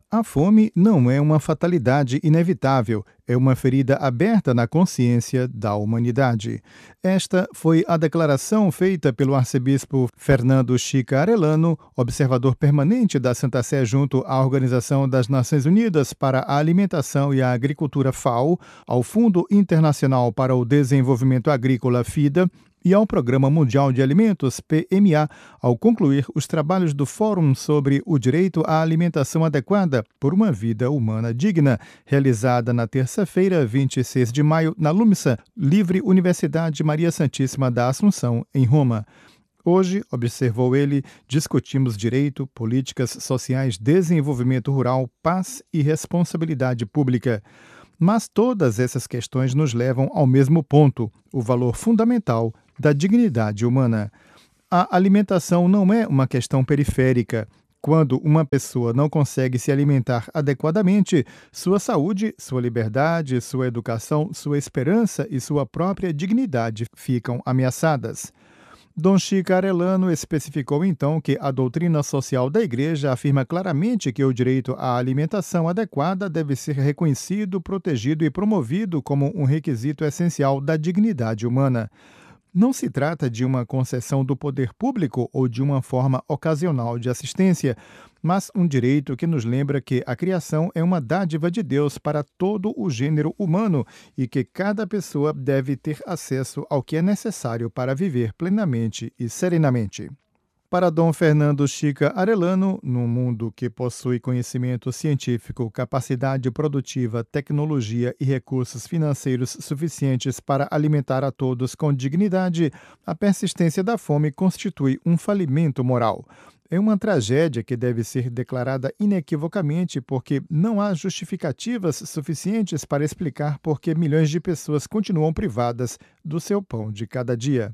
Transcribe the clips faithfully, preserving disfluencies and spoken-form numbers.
A fome não é uma fatalidade inevitável, é uma ferida aberta na consciência da humanidade. Esta foi a declaração feita pelo arcebispo Fernando Chica Arellano, observador permanente da Santa Sé junto à Organização das Nações Unidas para a Alimentação e a Agricultura FAO, ao Fundo Internacional para o Desenvolvimento Agrícola FIDA, e ao Programa Mundial de Alimentos, P M A, ao concluir os trabalhos do Fórum sobre o Direito à Alimentação Adequada por uma Vida Humana Digna, realizada na terça-feira, vinte e seis de maio, na LUMSA, Livre Universidade Maria Santíssima da Assunção, em Roma. Hoje, observou ele, discutimos direito, políticas sociais, desenvolvimento rural, paz e responsabilidade pública. Mas todas essas questões nos levam ao mesmo ponto, o valor fundamental da dignidade humana. A alimentação não é uma questão periférica. Quando uma pessoa não consegue se alimentar adequadamente, sua saúde, sua liberdade, sua educação, sua esperança e sua própria dignidade ficam ameaçadas. Dom Chica Arellano especificou então que a doutrina social da Igreja afirma claramente que o direito à alimentação adequada deve ser reconhecido, protegido e promovido como um requisito essencial da dignidade humana. Não se trata de uma concessão do poder público ou de uma forma ocasional de assistência, mas um direito que nos lembra que a criação é uma dádiva de Deus para todo o gênero humano e que cada pessoa deve ter acesso ao que é necessário para viver plenamente e serenamente. Para Dom Fernando Chica Arellano, num mundo que possui conhecimento científico, capacidade produtiva, tecnologia e recursos financeiros suficientes para alimentar a todos com dignidade, a persistência da fome constitui um falimento moral. É uma tragédia que deve ser declarada inequivocamente porque não há justificativas suficientes para explicar por que milhões de pessoas continuam privadas do seu pão de cada dia.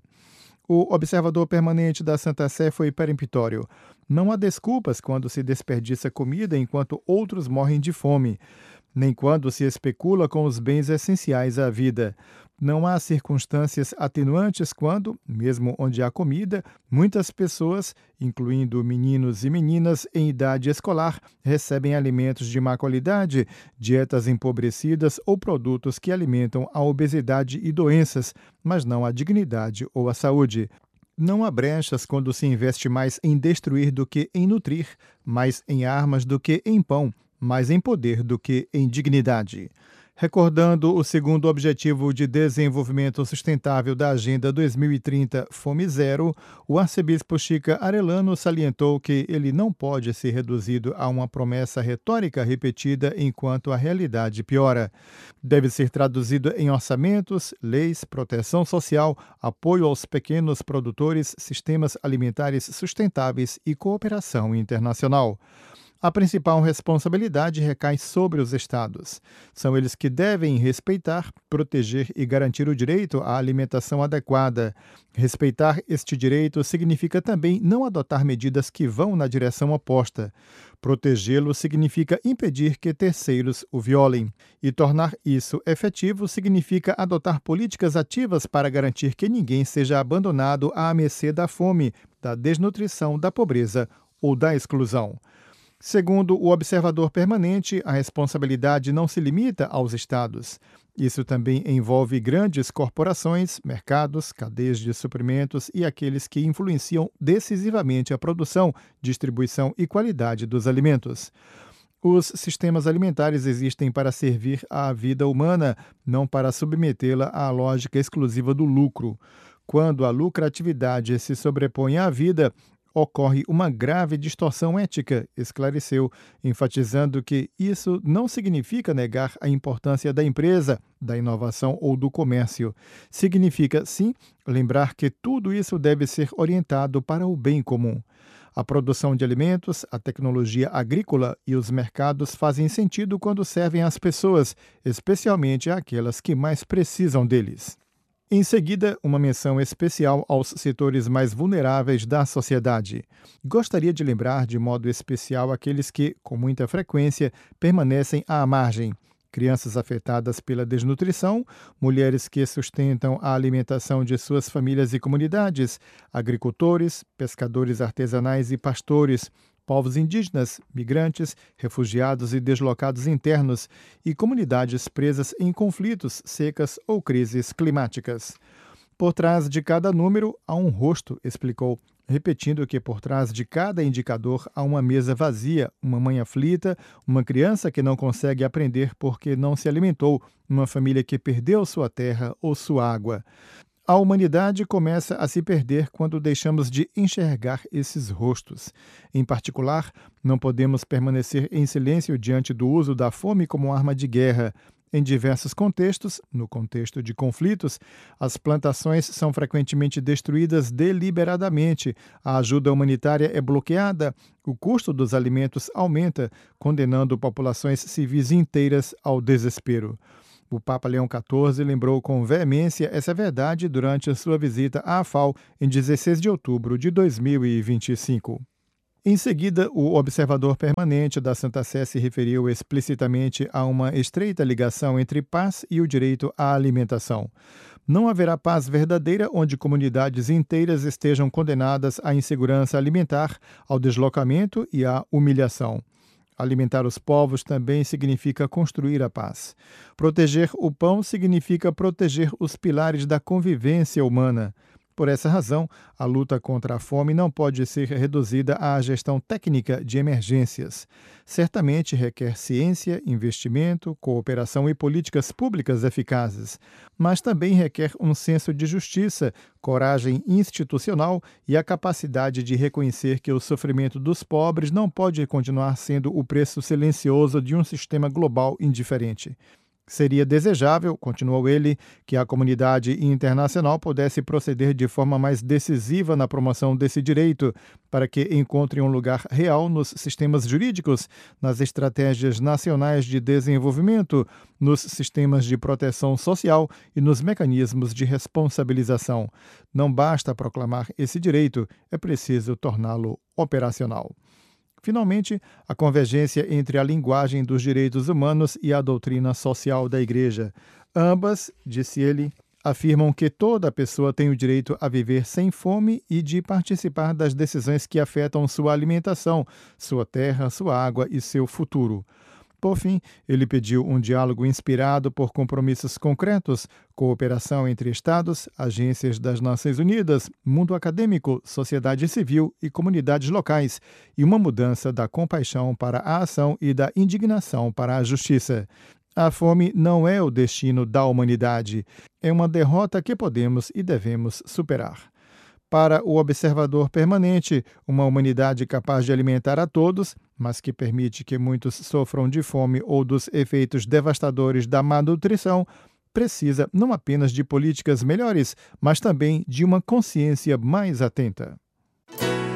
O observador permanente da Santa Sé foi peremptório. Não há desculpas quando se desperdiça comida enquanto outros morrem de fome, nem quando se especula com os bens essenciais à vida. Não há circunstâncias atenuantes quando, mesmo onde há comida, muitas pessoas, incluindo meninos e meninas em idade escolar, recebem alimentos de má qualidade, dietas empobrecidas ou produtos que alimentam a obesidade e doenças, mas não a dignidade ou a saúde. Não há brechas quando se investe mais em destruir do que em nutrir, mais em armas do que em pão, mais em poder do que em dignidade. Recordando o segundo objetivo de desenvolvimento sustentável da Agenda dois mil e trinta, Fome Zero, o arcebispo Chica Arellano salientou que ele não pode ser reduzido a uma promessa retórica repetida enquanto a realidade piora. Deve ser traduzido em orçamentos, leis, proteção social, apoio aos pequenos produtores, sistemas alimentares sustentáveis e cooperação internacional. A principal responsabilidade recai sobre os Estados. São eles que devem respeitar, proteger e garantir o direito à alimentação adequada. Respeitar este direito significa também não adotar medidas que vão na direção oposta. Protegê-lo significa impedir que terceiros o violem. E tornar isso efetivo significa adotar políticas ativas para garantir que ninguém seja abandonado à mercê da fome, da desnutrição, da pobreza ou da exclusão. Segundo o observador permanente, a responsabilidade não se limita aos estados. Isso também envolve grandes corporações, mercados, cadeias de suprimentos e aqueles que influenciam decisivamente a produção, distribuição e qualidade dos alimentos. Os sistemas alimentares existem para servir à vida humana, não para submetê-la à lógica exclusiva do lucro. Quando a lucratividade se sobrepõe à vida, ocorre uma grave distorção ética, esclareceu, enfatizando que isso não significa negar a importância da empresa, da inovação ou do comércio. Significa, sim, lembrar que tudo isso deve ser orientado para o bem comum. A produção de alimentos, a tecnologia agrícola e os mercados fazem sentido quando servem às pessoas, especialmente àquelas que mais precisam deles. Em seguida, uma menção especial aos setores mais vulneráveis da sociedade. Gostaria de lembrar de modo especial aqueles que, com muita frequência, permanecem à margem. Crianças afetadas pela desnutrição, mulheres que sustentam a alimentação de suas famílias e comunidades, agricultores, pescadores artesanais e pastores, povos indígenas, migrantes, refugiados e deslocados internos e comunidades presas em conflitos, secas ou crises climáticas. Por trás de cada número há um rosto, explicou, repetindo que por trás de cada indicador há uma mesa vazia, uma mãe aflita, uma criança que não consegue aprender porque não se alimentou, uma família que perdeu sua terra ou sua água. A humanidade começa a se perder quando deixamos de enxergar esses rostos. Em particular, não podemos permanecer em silêncio diante do uso da fome como arma de guerra. Em diversos contextos, no contexto de conflitos, as plantações são frequentemente destruídas deliberadamente, a ajuda humanitária é bloqueada, o custo dos alimentos aumenta, condenando populações civis inteiras ao desespero. O Papa Leão quatorze lembrou com veemência essa verdade durante sua visita à FAO em dezesseis de outubro de dois mil e vinte e cinco. Em seguida, o observador permanente da Santa Sé se referiu explicitamente a uma estreita ligação entre paz e o direito à alimentação. Não haverá paz verdadeira onde comunidades inteiras estejam condenadas à insegurança alimentar, ao deslocamento e à humilhação. Alimentar os povos também significa construir a paz. Proteger o pão significa proteger os pilares da convivência humana. Por essa razão, a luta contra a fome não pode ser reduzida à gestão técnica de emergências. Certamente requer ciência, investimento, cooperação e políticas públicas eficazes, mas também requer um senso de justiça, coragem institucional e a capacidade de reconhecer que o sofrimento dos pobres não pode continuar sendo o preço silencioso de um sistema global indiferente. Seria desejável, continuou ele, que a comunidade internacional pudesse proceder de forma mais decisiva na promoção desse direito, para que encontre um lugar real nos sistemas jurídicos, nas estratégias nacionais de desenvolvimento, nos sistemas de proteção social e nos mecanismos de responsabilização. Não basta proclamar esse direito, é preciso torná-lo operacional. Finalmente, a convergência entre a linguagem dos direitos humanos e a doutrina social da Igreja. Ambas, disse ele, afirmam que toda pessoa tem o direito a viver sem fome e de participar das decisões que afetam sua alimentação, sua terra, sua água e seu futuro. Por fim, ele pediu um diálogo inspirado por compromissos concretos, cooperação entre Estados, agências das Nações Unidas, mundo acadêmico, sociedade civil e comunidades locais, e uma mudança da compaixão para a ação e da indignação para a justiça. A fome não é o destino da humanidade, é uma derrota que podemos e devemos superar. Para o observador permanente, uma humanidade capaz de alimentar a todos, mas que permite que muitos sofram de fome ou dos efeitos devastadores da má nutrição, precisa não apenas de políticas melhores, mas também de uma consciência mais atenta.